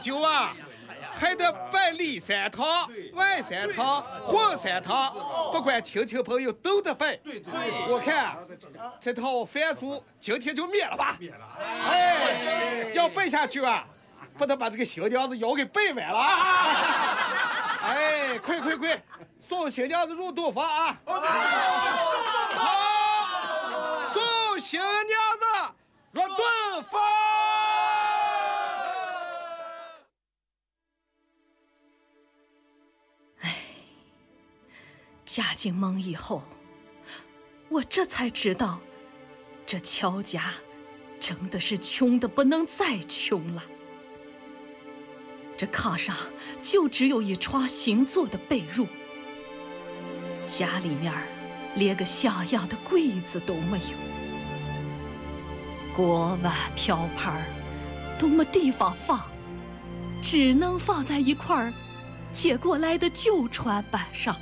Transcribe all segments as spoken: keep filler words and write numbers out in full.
酒啊，还得百里三趟、外三趟、混三趟，不管亲戚朋友都得摆。对对，我看这套饭俗今天就免了吧。免了。哎，要摆下去啊，不得把这个新娘子腰给掰弯了。哎，快快快，送新娘子入洞房啊！好，送新娘子入洞房。 嫁进门以后，我这才知道，这乔家真的是穷得不能再穷了。这炕上就只有一床新做的被褥，家里面连个像样的柜子都没有，锅碗瓢盆都没地方放，只能放在一块借过来的旧船板上。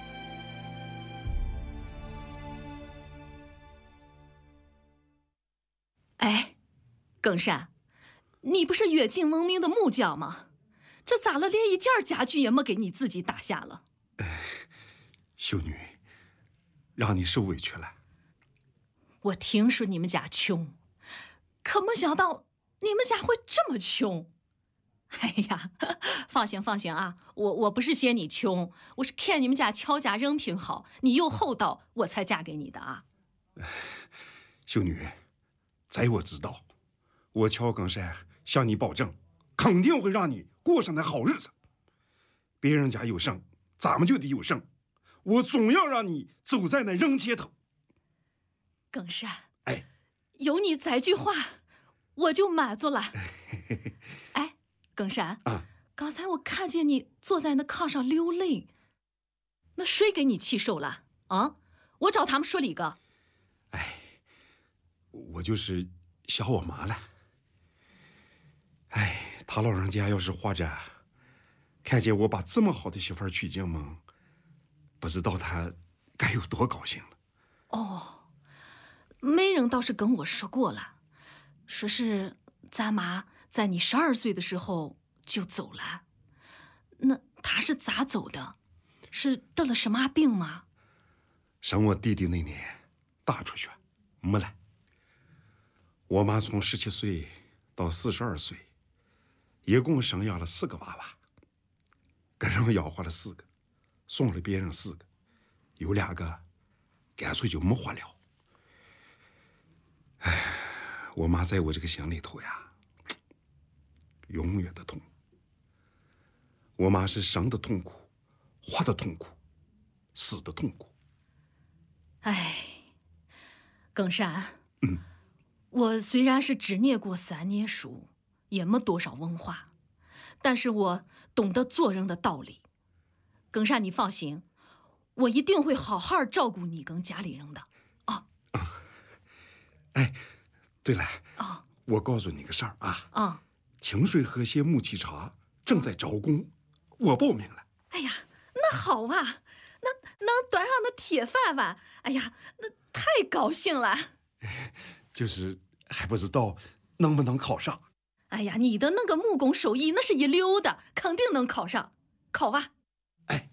哎，耿山，你不是远近闻名的木匠吗？这咋了，连一件家具也没给你自己打下了？ 哎，秀女，让你受委屈了。 我听说你们家穷，可没想到你们家会这么穷。哎呀，放心放心啊，我我不是嫌你穷，我是看你们家乔家人品好，你又厚道，我才嫁给你的啊。 秀女，在我知道，我乔耿山向你保证，肯定会让你过上那好日子。别人家有剩，咱们就得有剩。我总要让你走在那人前头。 耿山， 哎， 有你这句话，我就满足了。哎，耿山，啊，刚才我看见你坐在那炕上流泪，那谁给你气受了啊？我找他们说理个。 哎，我就是想我妈了。哎，他老人家要是活着，看见我把这么好的媳妇儿娶进门，不知道他该有多高兴了。 哦，媒人倒是跟我说过了，说是咱妈在你十二岁的时候就走了。那她是咋走的？是得了什么病吗？ 生我弟弟那年大出血，没了。我妈从十七岁到四十二岁，一共生养了四个娃娃，给人养活了四个，送了别人四个，有两个干脆就没活了。哎，我妈在我这个心里头呀，永远的痛。我妈是生的痛苦，活的痛苦，死的痛苦。 哎，耿山， 嗯， 我虽然是只念过三年书，也没多少文化，但是我懂得做人的道理。耿山，你放心，我一定会好好照顾你跟家里人的。哦， 哎，对了， 哦， 我告诉你个事儿啊， 啊， 清水河县木樨茶正在招工，我报名了。 哎呀，那好啊，那能端上那铁饭碗，哎呀，那太高兴了。 就是还不知道能不能考上。 哎呀，你的那个木工手艺那是一流的，肯定能考上，考吧。 哎，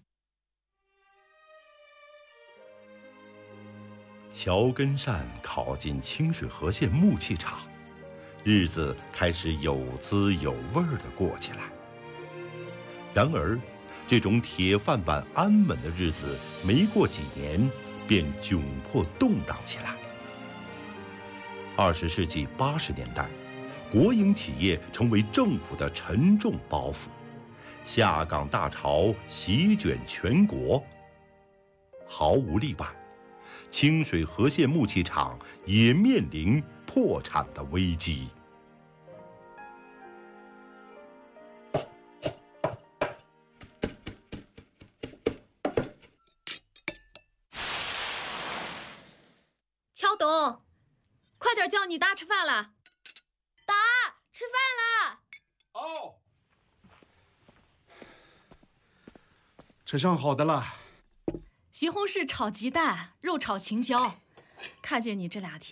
乔根善考进清水河县木器厂，日子开始有滋有味的过起来。然而，这种铁饭碗安稳的日子没过几年，便窘迫动荡起来。二十世纪八十年代，国营企业成为政府的沉重包袱，下岗大潮席卷全国。毫无例外，清水河县木器厂也面临破产的危机。 乔董，快点叫你爸吃饭了。 爸，吃饭了。 哦，吃上好的了。 西红柿炒鸡蛋，肉炒青椒。看见你这两天